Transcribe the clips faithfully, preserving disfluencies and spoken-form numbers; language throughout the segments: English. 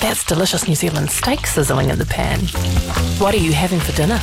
That's delicious New Zealand steak sizzling in the pan. What are you having for dinner?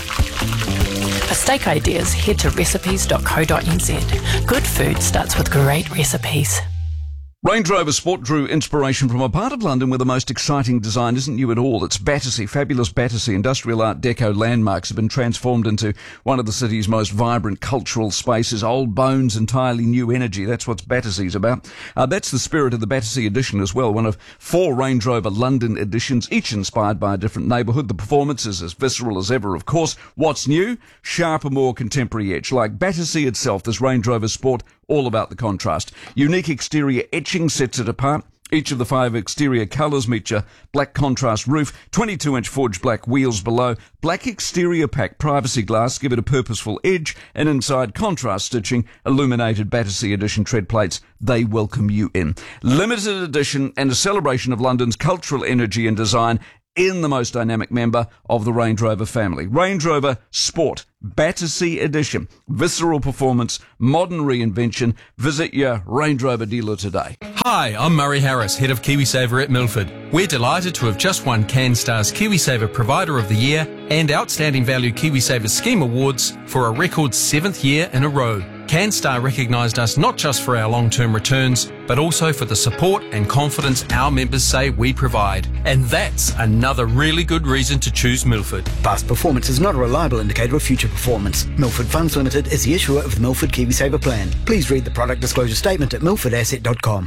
For steak ideas, head to recipes dot co dot n z. Good food starts with great recipes. Range Rover Sport drew inspiration from a part of London where the most exciting design isn't new at all. It's Battersea. Fabulous Battersea industrial art deco landmarks have been transformed into one of the city's most vibrant cultural spaces. Old bones, entirely new energy. That's what Battersea's about. Uh, that's the spirit of the Battersea edition as well. One of four Range Rover London editions, each inspired by a different neighbourhood. The performance is as visceral as ever, of course. What's new? Sharper, more contemporary edge. Like Battersea itself, this Range Rover Sport, all about the contrast. Unique exterior etching sets it apart. Each of the five exterior colours meet your black contrast roof, twenty-two inch forged black wheels below, black exterior pack privacy glass give it a purposeful edge, and inside contrast stitching, illuminated Battersea edition tread plates. They welcome you in. Limited edition and a celebration of London's cultural energy and design in the most dynamic member of the Range Rover family. Range Rover Sport, Battersea Edition. Visceral performance, modern reinvention. Visit your Range Rover dealer today. Hi, I'm Murray Harris, Head of KiwiSaver at Milford. We're delighted to have just won CanStar's KiwiSaver Provider of the Year and Outstanding Value KiwiSaver Scheme Awards for a record seventh year in a row. CanStar recognised us not just for our long-term returns, but also for the support and confidence our members say we provide. And that's another really good reason to choose Milford. Past performance is not a reliable indicator of future performance. Milford Funds Limited is the issuer of the Milford KiwiSaver plan. Please read the product disclosure statement at milford asset dot com.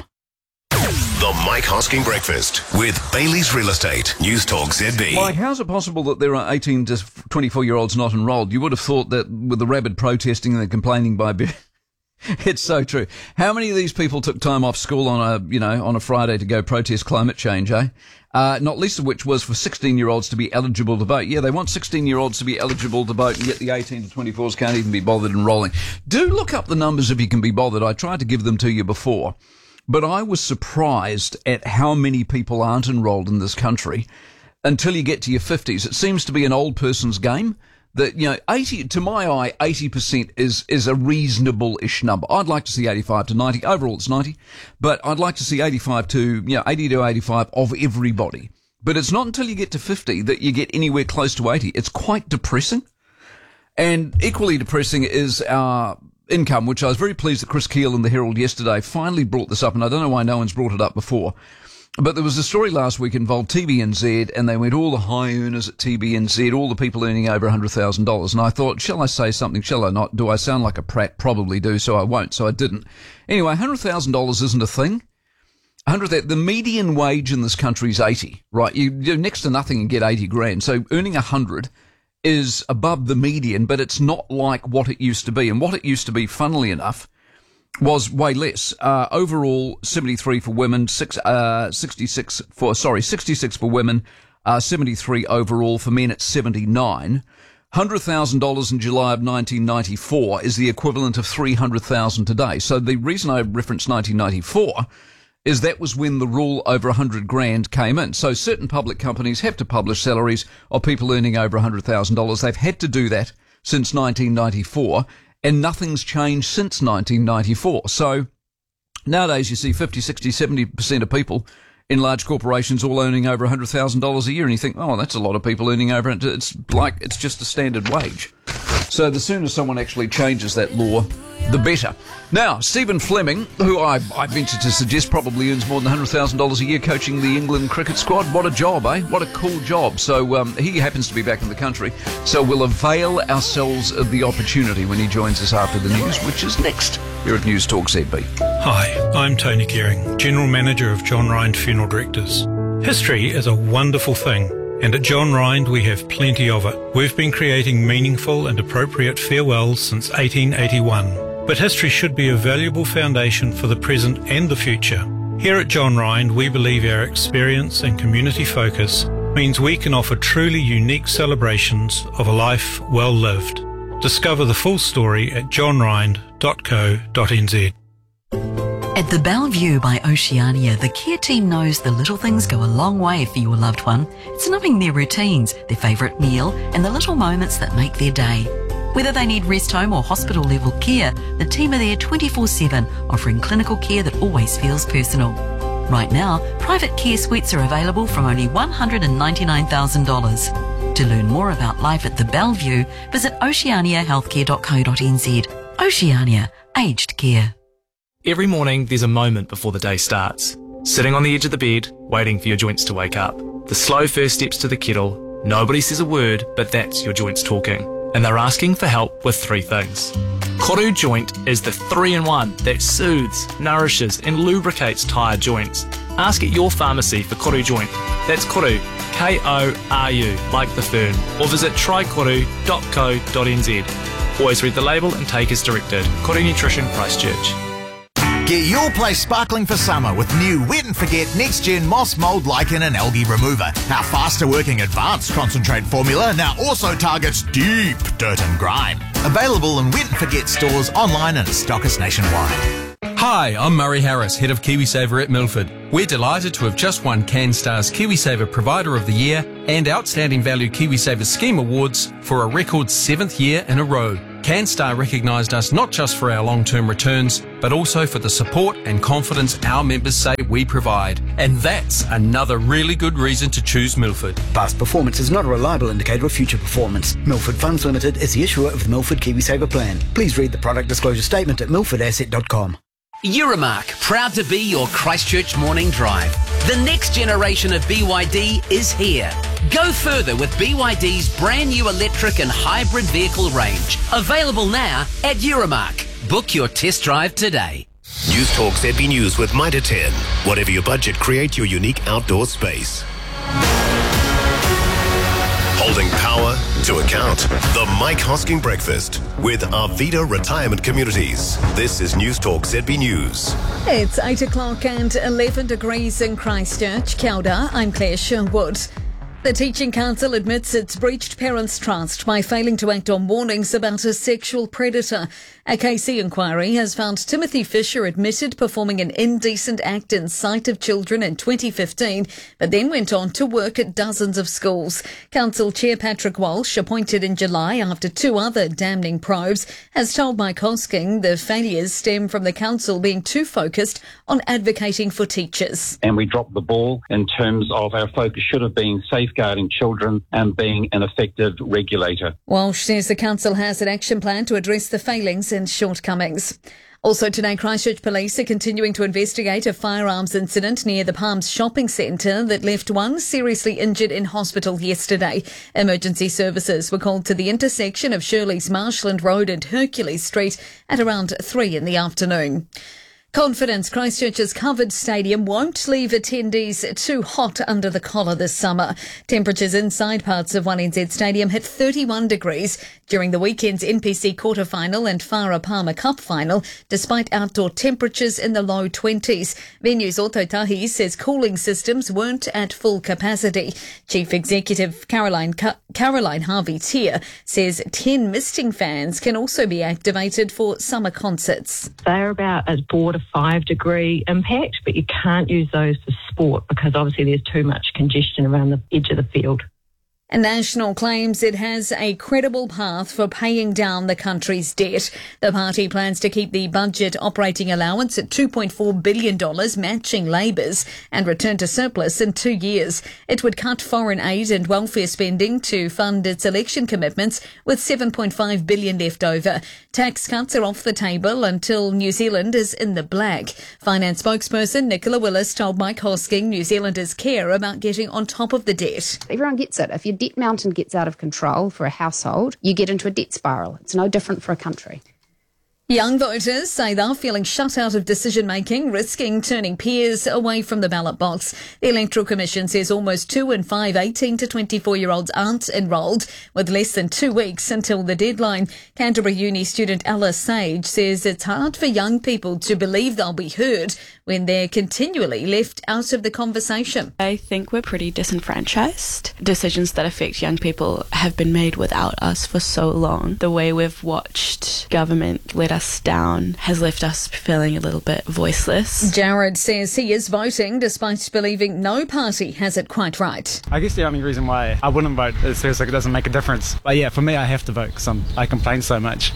The Mike Hosking Breakfast with Bailey's Real Estate. News Talk Z B. Mike, how's it possible that there are eighteen to twenty-four-year-olds not enrolled? You would have thought that with the rabid protesting and the complaining by... It's so true. How many of these people took time off school on a, you know, on a Friday to go protest climate change, eh? Uh, not least of which was for sixteen-year-olds to be eligible to vote. Yeah, they want sixteen-year-olds to be eligible to vote, and yet the eighteen to twenty-fours can't even be bothered enrolling. Do look up the numbers if you can be bothered. I tried to give them to you before, but I was surprised at how many people aren't enrolled in this country until you get to your fifties. It seems to be an old person's game. That, you know, eighty, to my eye, eighty percent is, is a reasonable-ish number. I'd like to see eighty-five to ninety. Overall, it's ninety. But I'd like to see eighty-five to, you know, eighty to eighty-five of everybody. But it's not until you get to fifty that you get anywhere close to eighty. It's quite depressing. And equally depressing is our income, which I was very pleased that Chris Keel in the Herald yesterday finally brought this up, and I don't know why no one's brought it up before. But there was a story last week involved T B N Z, and they went all the high earners at T B N Z, all the people earning over one hundred thousand dollars. And I thought, shall I say something, shall I not? Do I sound like a prat? Probably do, so I won't, so I didn't. Anyway, one hundred thousand dollars isn't a thing. one hundred, the median wage in this country is eighty, right? You do next to nothing and get eighty grand. So earning one hundred is above the median, but it's not like what it used to be. And what it used to be, funnily enough, was way less. Uh, overall, seventy-three for women, six, uh, sixty-six for, sorry, sixty-six for women, uh, seventy-three overall. For men, it's seventy-nine. one hundred thousand dollars in July of nineteen ninety-four is the equivalent of three hundred thousand dollars today. So the reason I referenced nineteen ninety-four is that was when the rule over one hundred grand came in. So certain public companies have to publish salaries of people earning over one hundred thousand dollars. They've had to do that since nineteen ninety-four. And nothing's changed since nineteen ninety-four. So nowadays you see fifty, sixty, seventy percent of people in large corporations all earning over one hundred thousand dollars a year. And you think, oh, that's a lot of people earning over it. It's like it's just a standard wage. So the sooner someone actually changes that law, the better. Now, Stephen Fleming, who I, I venture to suggest probably earns more than one hundred thousand dollars a year coaching the England cricket squad. What a job, eh? What a cool job. So um, he happens to be back in the country. So we'll avail ourselves of the opportunity when he joins us after the news, which is next here at News Talk Z B. Hi, I'm Tony Gearing, General Manager of John Rind Funeral Directors. History is a wonderful thing, and at John Rind we have plenty of it. We've been creating meaningful and appropriate farewells since eighteen eighty-one. But history should be a valuable foundation for the present and the future. Here at John Rind, we believe our experience and community focus means we can offer truly unique celebrations of a life well lived. Discover the full story at john rind dot co dot n z. At the Bellevue by Oceania, the care team knows the little things go a long way for your loved one. It's knowing their routines, their favourite meal, and the little moments that make their day. Whether they need rest home or hospital level care, the team are there twenty-four seven, offering clinical care that always feels personal. Right now, private care suites are available from only one hundred ninety-nine thousand dollars. To learn more about life at the Bellevue, visit oceania healthcare dot co dot n z. Oceania, aged care. Every morning, there's a moment before the day starts. Sitting on the edge of the bed, waiting for your joints to wake up. The slow first steps to the kettle. Nobody says a word, but that's your joints talking. And they're asking for help with three things. Koru Joint is the three-in-one that soothes, nourishes and lubricates tired joints. Ask at your pharmacy for Koru Joint. That's Koru, K O R U, like the fern. Or visit try koru dot co dot n z. Always read the label and take as directed. Koru Nutrition, Christchurch. Get your place sparkling for summer with new Wet and Forget Next Gen Moss, Mould, Lichen and Algae Remover. Our faster working advanced concentrate formula now also targets deep dirt and grime. Available in Wet and Forget stores, online and stockist nationwide. Hi, I'm Murray Harris, Head of KiwiSaver at Milford. We're delighted to have just won CanStar's KiwiSaver Provider of the Year and Outstanding Value KiwiSaver Scheme Awards for a record seventh year in a row. CanStar recognised us not just for our long-term returns, but also for the support and confidence our members say we provide. And that's another really good reason to choose Milford. Past performance is not a reliable indicator of future performance. Milford Funds Limited is the issuer of the Milford KiwiSaver plan. Please read the product disclosure statement at milford asset dot com. Euromark, proud to be your Christchurch morning drive. The next generation of B Y D is here. Go further with B Y D's brand new electric and hybrid vehicle range. Available now at Euromark. Book your test drive today. News Talk Z B News with Mitre ten. Whatever your budget, create your unique outdoor space. Holding power to account. The Mike Hosking Breakfast with Arvida Retirement Communities. This is News Talk Z B News. It's eight o'clock and eleven degrees in Christchurch. Kia ora, I'm Claire Sherwood. The Teaching Council admits it's breached parents' trust by failing to act on warnings about a sexual predator. A K C inquiry has found Timothy Fisher admitted performing an indecent act in sight of children in twenty fifteen, but then went on to work at dozens of schools. Council Chair Patrick Walsh, appointed in July after two other damning probes, has told Mike Hosking the failures stem from the council being too focused on advocating for teachers. And we dropped the ball in terms of our focus should have been safeguarding children and being an effective regulator. Walsh says the council has an action plan to address the failings and shortcomings. Also today, Christchurch Police are continuing to investigate a firearms incident near the Palms shopping centre that left one seriously injured in hospital yesterday. Emergency services were called to the intersection of Shirley's Marshland Road and Hercules Street at around three in the afternoon. Confidence Christchurch's covered stadium won't leave attendees too hot under the collar this summer. Temperatures inside parts of One N Z Stadium hit thirty-one degrees during the weekend's N P C quarter-final and Farah Palmer Cup final, despite outdoor temperatures in the low twenties. Venues Autotahi says cooling systems weren't at full capacity. Chief Executive Caroline Ca- Caroline Harvey-Tier says ten misting fans can also be activated for summer concerts. They're about as border five degree impact, but you can't use those for sport because obviously there's too much congestion around the edge of the field. And National claims it has a credible path for paying down the country's debt. The party plans to keep the budget operating allowance at two point four billion dollars, matching Labour's, and return to surplus in two years. It would cut foreign aid and welfare spending to fund its election commitments, with seven point five billion dollars left over. Tax cuts are off the table until New Zealand is in the black. Finance spokesperson Nicola Willis told Mike Hosking New Zealanders care about getting on top of the debt. Everyone gets it. If you debt mountain gets out of control for a household, you get into a debt spiral. It's no different for a country. Young voters say they're feeling shut out of decision-making, risking turning peers away from the ballot box. The Electoral Commission says almost two in five eighteen to twenty-four-year-olds aren't enrolled, with less than two weeks until the deadline. Canterbury Uni student Ella Sage says it's hard for young people to believe they'll be heard when they're continually left out of the conversation. I think we're pretty disenfranchised. Decisions that affect young people have been made without us for so long. The way we've watched government let us down has left us feeling a little bit voiceless. Jared says he is voting despite believing no party has it quite right. I guess the only reason why I wouldn't vote is because it doesn't make a difference. But yeah, for me, I have to vote because I complain so much.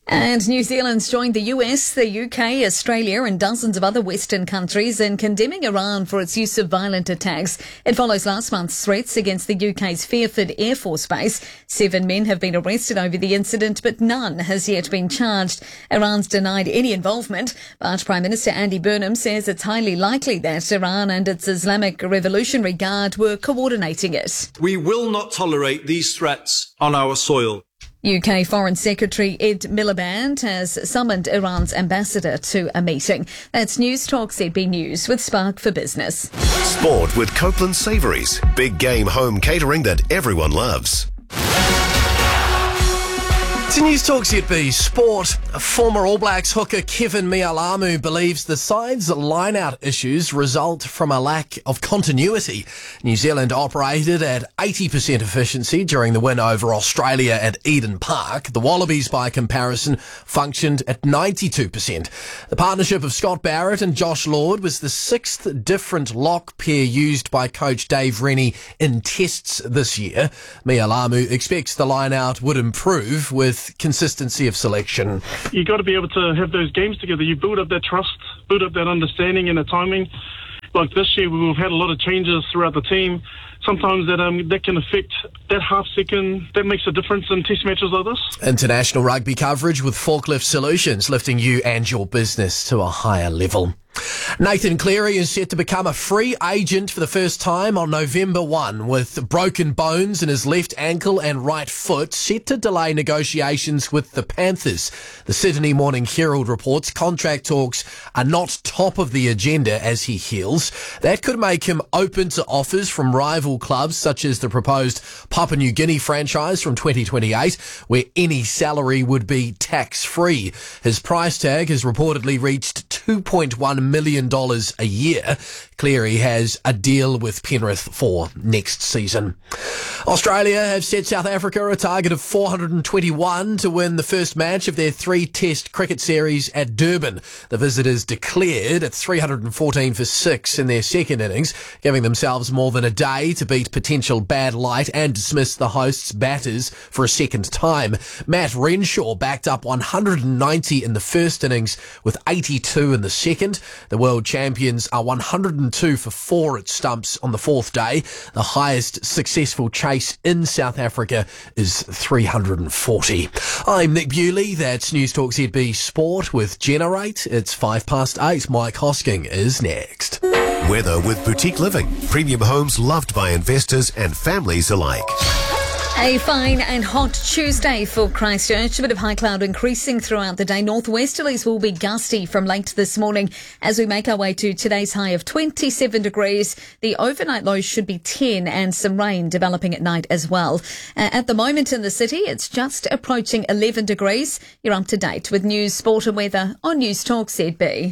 And New Zealand's joined the U S, the U K, Australia and dozens of other Western countries in condemning Iran for its use of violent attacks. It follows last month's threats against the U K's Fairford Air Force Base. Seven men have been arrested over the incident, but none has yet been charged. Iran's denied any involvement, but Prime Minister Andy Burnham says it's highly likely that Iran and its Islamic Revolutionary Guard were coordinating it. We will not tolerate these threats on our soil. U K Foreign Secretary Ed Miliband has summoned Iran's ambassador to a meeting. That's News Talk Z B News with Spark for Business. Sport with Copeland Savouries. Big game home catering that everyone loves. To News Talk Z B Sport, former All Blacks hooker Kevin Mealamu believes the side's line-out issues result from a lack of continuity. New Zealand operated at eighty percent efficiency during the win over Australia at Eden Park. The Wallabies, by comparison, functioned at ninety-two percent. The partnership of Scott Barrett and Josh Lord was the sixth different lock pair used by coach Dave Rennie in tests this year. Mealamu expects the line-out would improve with consistency of selection. You got to be able to have those games together. You build up that trust, build up that understanding and the timing. Like this year, we've had a lot of changes throughout the team. Sometimes that um, that can affect that half second. That makes a difference in test matches like this. International rugby coverage with Forklift Solutions, lifting you and your business to a higher level. Nathan Cleary is set to become a free agent for the first time on November first, with broken bones in his left ankle and right foot, set to delay negotiations with the Panthers. The Sydney Morning Herald reports contract talks are not top of the agenda as he heals. That could make him open to offers from rival clubs such as the proposed Papua New Guinea franchise from twenty twenty-eight, where any salary would be tax-free. His price tag has reportedly reached two point one million dollars a year. Cleary has a deal with Penrith for next season. Australia have set South Africa a target of four hundred twenty-one to win the first match of their three-test cricket series at Durban. The visitors declared at three hundred fourteen for six in their second innings, giving themselves more than a day to beat potential bad light and dismiss the hosts' batters for a second time. Matt Renshaw backed up one hundred ninety in the first innings with eighty-two in the second. The world champions are one hundred two for four at stumps on the fourth day. The highest successful chase in South Africa is three hundred forty. I'm Nick Bewley. That's News Talk Z B Sport with Generate. It's five past eight. Mike Hosking is next. Weather with Boutique Living. Premium homes loved by investors and families alike. A fine and hot Tuesday for Christchurch. A bit of high cloud increasing throughout the day. Northwesterlies will be gusty from late this morning as we make our way to today's high of twenty-seven degrees. The overnight low should be ten and some rain developing at night as well. Uh, at the moment in the city, it's just approaching eleven degrees. You're up to date with news, sport and weather on News Talk Z B.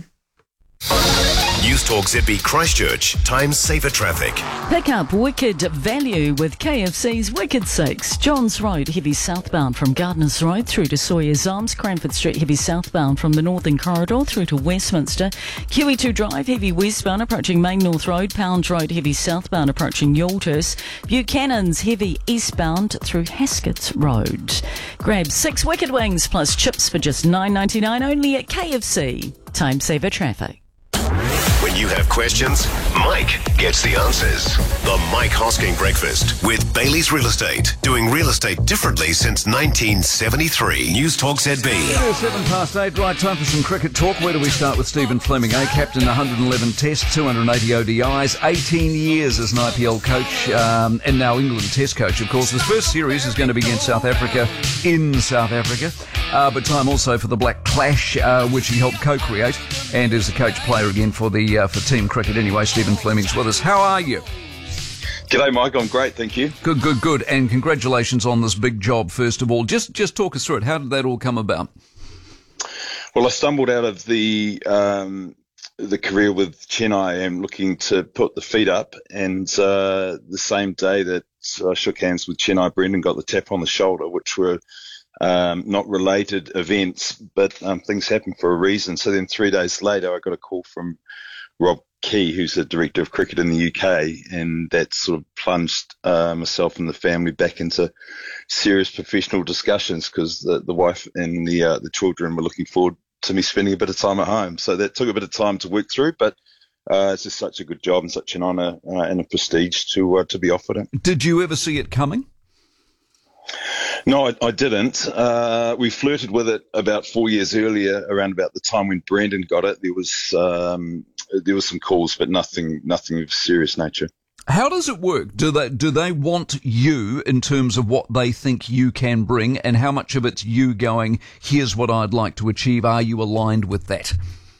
News Talk Z B Christchurch. Time saver traffic. Pick up wicked value with K F C's Wicked Six. Johns Road, heavy southbound from Gardners Road through to Sawyer's Arms. Cranford Street, heavy southbound from the Northern Corridor through to Westminster. Q E two Drive, heavy westbound approaching Main North Road. Pound Road, heavy southbound approaching Yalters. Buchanan's, heavy eastbound through Haskett Road. Grab six Wicked Wings plus chips for just nine ninety-nine only at K F C. Time saver traffic. When you have questions, Mike gets the answers. The Mike Hosking Breakfast with Bailey's Real Estate. Doing real estate differently since nineteen seventy-three. News Talk Z B. It is seven past eight. Right, time for some cricket talk. Where do we start with Stephen Fleming? A captain, one hundred eleven tests, two hundred eighty O D Is, eighteen years as an I P L coach, um, and now England test coach, of course. His first series is going to be against South Africa in South Africa. Uh, but time also for the Black Clash, uh, which he helped co-create, and is a coach player again for the uh, for team cricket. Anyway, Stephen Fleming's with us. How are you? G'day, Mike. I'm great, thank you. Good, good, good. And congratulations on this big job, first of all. Just just talk us through it. How did that all come about? Well, I stumbled out of the um, the career with Chennai and looking to put the feet up, and uh, the same day that I shook hands with Chennai, Brendan got the tap on the shoulder, which were Um, not related events, but um, things happen for a reason. So then three days later, I got a call from Rob Key, who's the director of cricket in the U K, and that sort of plunged uh, myself and the family back into serious professional discussions because the, the wife and the uh, the children were looking forward to me spending a bit of time at home. So that took a bit of time to work through, but uh, it's just such a good job and such an honour uh, and a prestige to uh, to be offered it. Did you ever see it coming? No, I, I didn't. Uh, we flirted with it about four years earlier, around about the time when Brandon got it. There was um, there was some calls, but nothing nothing of serious nature. How does it work? Do they do they want you in terms of what they think you can bring, and how much of it's you going, here's what I'd like to achieve? Are you aligned with that?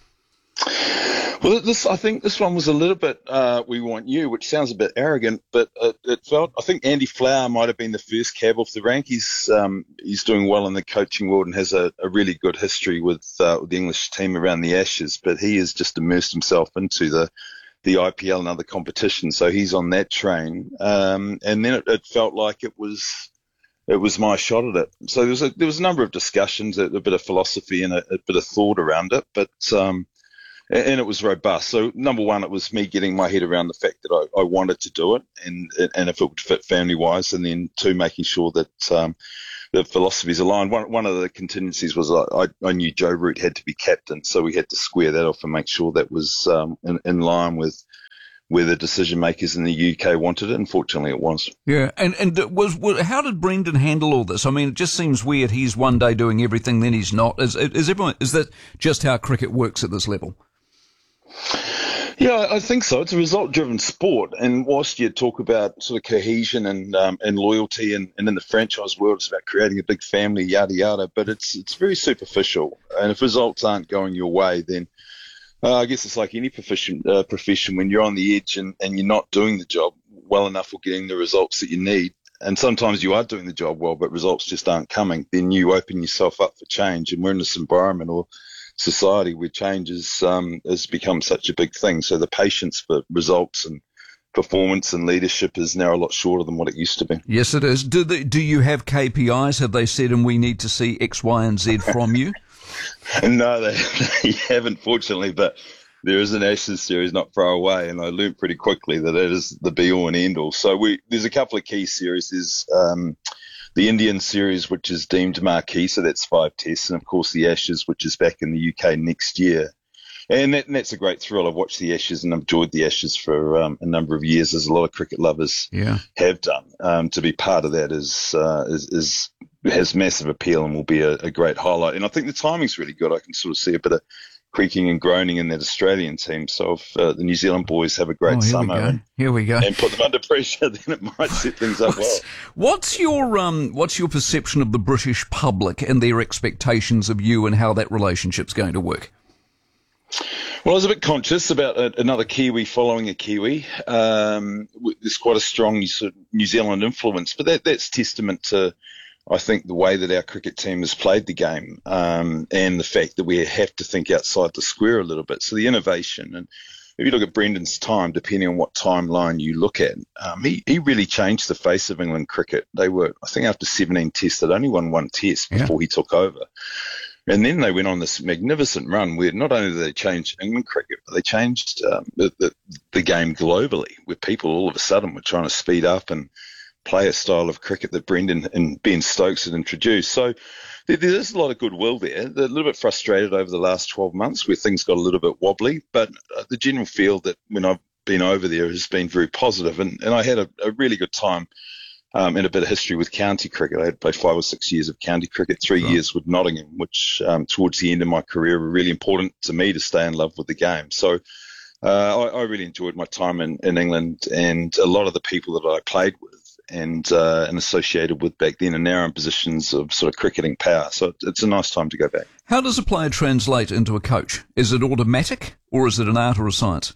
Well, this I think this one was a little bit uh, we want you, which sounds a bit arrogant, but it, it felt. I think Andy Flower might have been the first cab off the rank. He's um, he's doing well in the coaching world and has a, a really good history with, uh, with the English team around the Ashes. But he has just immersed himself into the the I P L and other competitions, so he's on that train. Um, and then it, it felt like it was. It was my shot at it. So there was a, there was a number of discussions, a, a bit of philosophy and a, a bit of thought around it, but. Um, And it was robust. So number one, it was me getting my head around the fact that I, I wanted to do it, and and if it would fit family wise. And then two, making sure that um, the philosophies aligned. One one of the contingencies was I, I knew Joe Root had to be captain, so we had to square that off and make sure that was um, in, in line with where the decision makers in the U K wanted it. Unfortunately, it was. Yeah, and and was, was how did Brendan handle all this? I mean, it just seems weird. He's one day doing everything, then he's not. Is is everyone? Is that just how cricket works at this level? Yeah, I think so. It's a result-driven sport, and whilst you talk about sort of cohesion and um, and loyalty, and, and in the franchise world, it's about creating a big family, yada yada. But it's it's very superficial, and if results aren't going your way, then uh, I guess it's like any profession. Uh, profession when you're on the edge and, and you're not doing the job well enough or getting the results that you need, and sometimes you are doing the job well, but results just aren't coming. Then you open yourself up for change, and we're in this environment or society where change is, um, has become such a big thing. So the patience for results and performance and leadership is now a lot shorter than what it used to be. Yes, it is. Do they, do you have K P Is? Have they said, and we need to see X, Y, and Z from you? No, they, they haven't, fortunately, but there is an Ashes series not far away, and I learned pretty quickly that it is the be-all and end-all. So we there's a couple of key series. There's um, the Indian series, which is deemed marquee, so that's five tests, and of course the Ashes, which is back in the U K next year. And, that, and that's a great thrill. I've watched the Ashes and I've enjoyed the Ashes for um, a number of years, as a lot of cricket lovers yeah. have done. Um, to be part of that is, uh, is, is has massive appeal and will be a, a great highlight. And I think the timing's really good. I can sort of see a bit of creaking and groaning in that Australian team. So if uh, the New Zealand boys have a great oh, here summer we go. And, here we go. and put them under pressure, then it might set things up well. What's your um? What's your perception of the British public and their expectations of you and how that relationship's going to work? Well, I was a bit conscious about a, another Kiwi following a Kiwi. Um, there's quite a strong sort of New Zealand influence, but that, that's testament to, I think, the way that our cricket team has played the game, um, and the fact that we have to think outside the square a little bit. So the innovation, and if you look at Brendan's time, depending on what timeline you look at, um, he, he really changed the face of England cricket. They were, I think, after seventeen tests, they'd only won one test before yeah. he took over. And then they went on this magnificent run where not only did they change England cricket, but they changed um, the, the, the game globally, where people all of a sudden were trying to speed up and play a style of cricket that Brendan and Ben Stokes had introduced. So there, there's a lot of goodwill there. They're a little bit frustrated over the last twelve months where things got a little bit wobbly, but uh, the general feel that when I've been over there has been very positive. And, and I had a, a really good time um, in a bit of history with county cricket. I had played five or six years of county cricket, three right. years with Nottingham, which um, towards the end of my career were really important to me to stay in love with the game. So uh, I, I really enjoyed my time in, in England, and a lot of the people that I played with and uh, and associated with back then are now in positions of sort of cricketing power. So it's a nice time to go back. How does a player translate into a coach? Is it automatic, or is it an art or a science?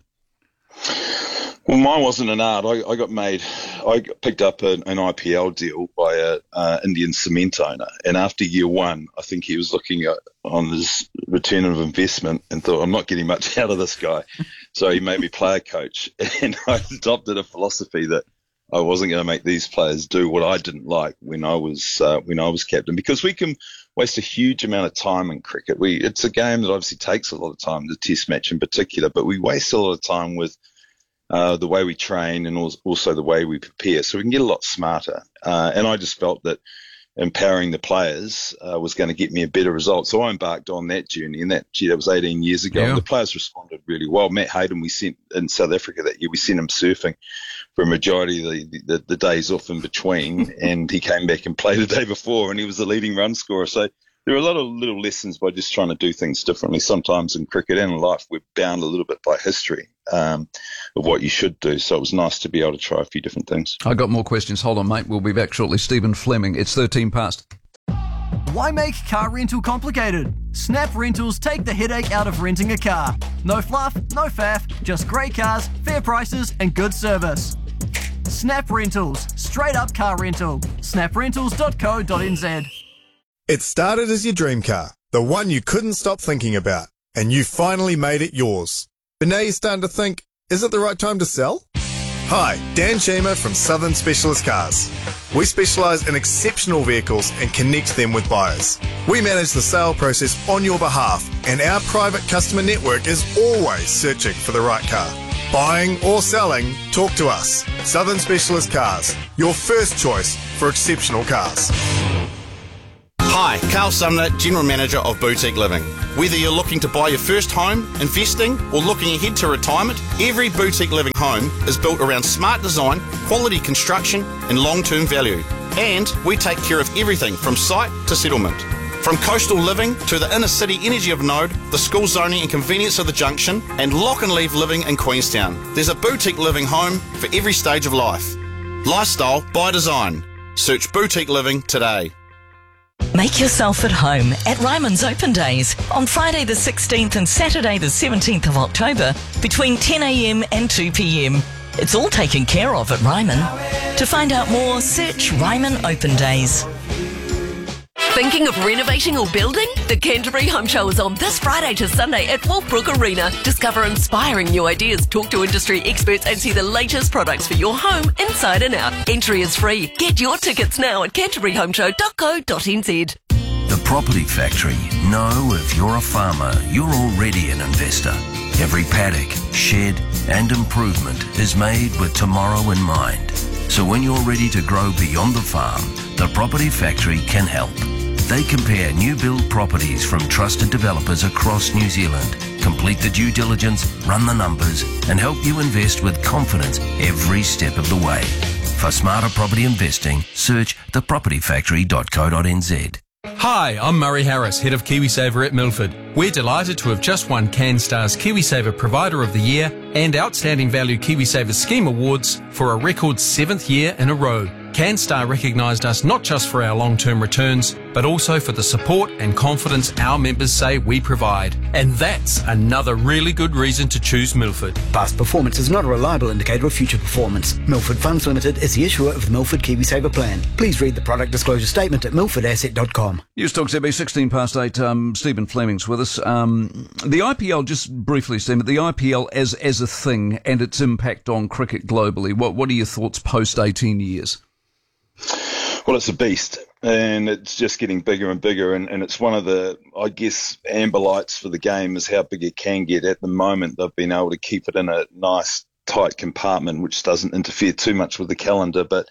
Well, mine wasn't an art. I, I got made, I got picked up an, an I P L deal by a uh, Indian cement owner, and after year one, I think he was looking at on his return of investment and thought, I'm not getting much out of this guy. So he made me player coach, and I adopted a philosophy that I wasn't going to make these players do what I didn't like when I was uh, when I was captain, because we can waste a huge amount of time in cricket. We it's a game that obviously takes a lot of time, the Test match in particular, but we waste a lot of time with uh, the way we train, and also the way we prepare, so we can get a lot smarter. Uh, and I just felt that empowering the players uh, was going to get me a better result. So I embarked on that journey, and that, gee, that was eighteen years ago. Yeah. And the players responded really well. Matt Hayden, we sent in South Africa that year, we sent him surfing for a majority of the, the, the days off in between, and he came back and played the day before, and he was the leading run scorer. So there are a lot of little lessons by just trying to do things differently. Sometimes in cricket and in life, we're bound a little bit by history um, of what you should do. So it was nice to be able to try a few different things. I got more questions. Hold on, mate. We'll be back shortly. Stephen Fleming. It's thirteen past. Why make car rental complicated? Snap Rentals take the headache out of renting a car. No fluff, no faff, just great cars, fair prices and good service. Snap Rentals, straight up car rental. snap rentals dot co dot n z. It started as your dream car, the one you couldn't stop thinking about, and you finally made it yours. But now you're starting to think, is it the right time to sell? Hi, Dan Sheamer from Southern Specialist Cars. We specialise in exceptional vehicles and connect them with buyers. We manage the sale process on your behalf, and our private customer network is always searching for the right car. Buying or selling, talk to us. Southern Specialist Cars, your first choice for exceptional cars. Hi, Carl Sumner, General Manager of Boutique Living. Whether you're looking to buy your first home, investing, or looking ahead to retirement, every Boutique Living home is built around smart design, quality construction, and long-term value. And we take care of everything from site to settlement. From coastal living to the inner city energy of Node, the school zoning and convenience of the Junction, and lock and leave living in Queenstown. There's a Boutique Living home for every stage of life. Lifestyle by design. Search Boutique Living today. Make yourself at home at Ryman's Open Days on Friday the sixteenth and Saturday the seventeenth of October between ten a m and two p m. It's all taken care of at Ryman. To find out more, search Ryman Open Days. Thinking of renovating or building? The Canterbury Home Show is on this Friday to Sunday at Wolfbrook Arena. Discover inspiring new ideas, talk to industry experts and see the latest products for your home inside and out. Entry is free. Get your tickets now at canterbury home show dot co dot n z. The Property Factory know if you're a farmer, you're already an investor. Every paddock, shed and improvement is made with tomorrow in mind. So when you're ready to grow beyond the farm, the Property Factory can help. They compare new build properties from trusted developers across New Zealand, complete the due diligence, run the numbers, and help you invest with confidence every step of the way. For smarter property investing, search the property factory dot co dot n z. Hi, I'm Murray Harris, Head of KiwiSaver at Milford. We're delighted to have just won CanStar's KiwiSaver Provider of the Year and Outstanding Value KiwiSaver Scheme Awards for a record seventh year in a row. CanStar recognised us not just for our long-term returns, but also for the support and confidence our members say we provide. And that's another really good reason to choose Milford. Past performance is not a reliable indicator of future performance. Milford Funds Limited is the issuer of the Milford KiwiSaver plan. Please read the product disclosure statement at milford asset dot com. News Talk Z B, sixteen past eight. Um, Stephen Fleming's with us. Um, the I P L, just briefly, Stephen, the I P L as as a thing and its impact on cricket globally. What what are your thoughts post eighteen years? Well, it's a beast, and it's just getting bigger and bigger, and, and it's one of the, I guess, amber lights for the game is how big it can get. At the moment, they've been able to keep it in a nice, tight compartment, which doesn't interfere too much with the calendar, but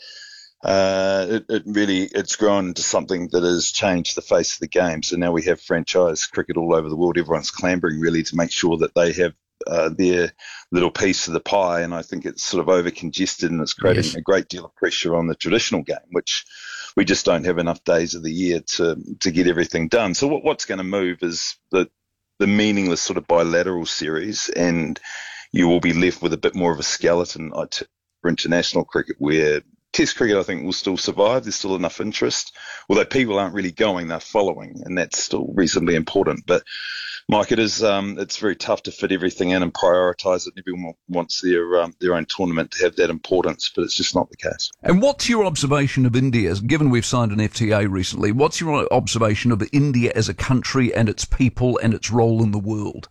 uh, it, it really, it's grown into something that has changed the face of the game. So now we have franchise cricket all over the world. Everyone's clambering really to make sure that they have Uh, their little piece of the pie, and I think it's sort of over congested and it's creating yes. a great deal of pressure on the traditional game, which we just don't have enough days of the year to to get everything done. So what, what's going to move is the the meaningless sort of bilateral series, and you will be left with a bit more of a skeleton for international cricket, where Test cricket, I think, will still survive. There's still enough interest, although people aren't really going, they're following, and that's still reasonably important. But Mike, it is um, it's very tough to fit everything in and prioritise it. Everyone wants their um, their own tournament to have that importance, but it's just not the case. And what's your observation of India, given we've signed an F T A recently? What's your observation of India as a country and its people and its role in the world?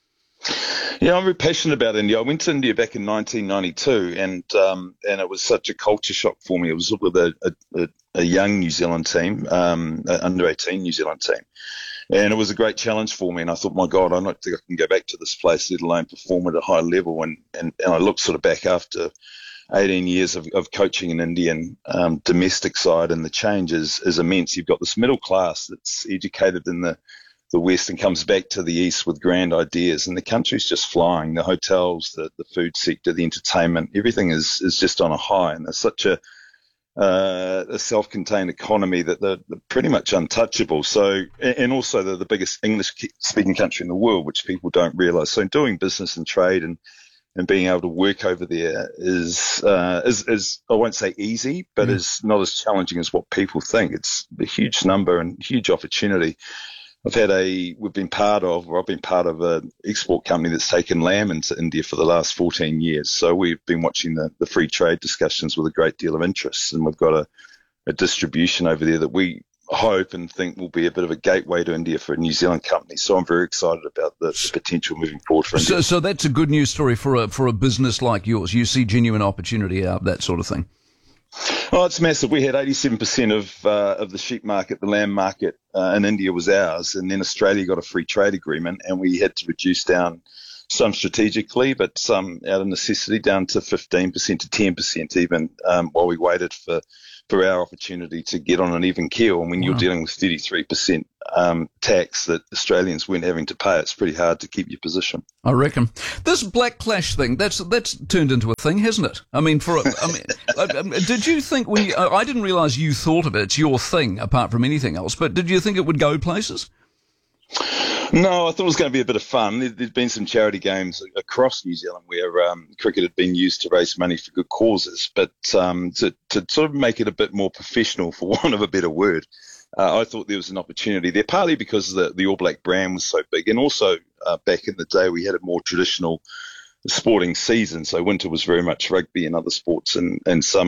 Yeah, I'm very passionate about India. I went to India back in nineteen ninety-two, and um, and it was such a culture shock for me. It was with a, a, a young New Zealand team, um, an under eighteen New Zealand team. And it was a great challenge for me. And I thought, my God, I don't think I can go back to this place, let alone perform at a high level. And, and, and I looked sort of back after eighteen years of, of coaching an Indian um, domestic side, and the change is, is immense. You've got this middle class that's educated in the, the West and comes back to the East with grand ideas, and the country's just flying. The hotels, the, the food sector, the entertainment, everything is, is just on a high. And there's such a Uh, a self-contained economy that they're, they're pretty much untouchable. So, and also they're the biggest English-speaking country in the world, which people don't realise. So, doing business and trade and, and being able to work over there is, uh, is, is I won't say easy, but mm. is not as challenging as what people think. It's a huge number and huge opportunity. I've had a, we've been part of, or I've been part of an export company that's taken lamb into India for the last fourteen years. So we've been watching the, the free trade discussions with a great deal of interest. And we've got a, a distribution over there that we hope and think will be a bit of a gateway to India for a New Zealand company. So I'm very excited about the, the potential moving forward for India. So, so that's a good news story for a, for a business like yours. You see genuine opportunity out of that sort of thing. Oh, it's massive. We had eighty-seven percent of uh, of the sheep market, the lamb market uh, in India was ours, and then Australia got a free trade agreement, and we had to reduce down some strategically, but some out of necessity down to fifteen percent to ten percent even um, while we waited for, for our opportunity to get on an even keel. And when wow. you're dealing with thirty-three percent um, tax that Australians weren't having to pay, it's pretty hard to keep your position. I reckon. This Black Clash thing, that's that's turned into a thing, hasn't it? I mean, for a, I mean, did you think when you, I didn't realise you thought of it, it's your thing apart from anything else, but did you think it would go places? No, I thought it was going to be a bit of fun. There's been some charity games across New Zealand where um, cricket had been used to raise money for good causes, but um, to, to sort of make it a bit more professional, for want of a better word, uh, I thought there was an opportunity there, partly because the, the All Black brand was so big, and also uh, back in the day we had a more traditional sporting season, so winter was very much rugby and other sports, and, and summer